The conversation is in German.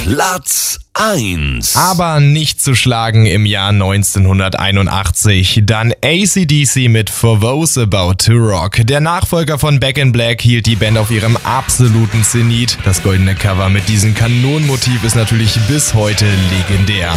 Platz 1. Aber nicht zu schlagen im Jahr 1981. Dann AC/DC mit For Those About to Rock. Der Nachfolger von Back in Black hielt die Band auf ihrem absoluten Zenit. Das goldene Cover mit diesem Kanonenmotiv ist natürlich bis heute legendär.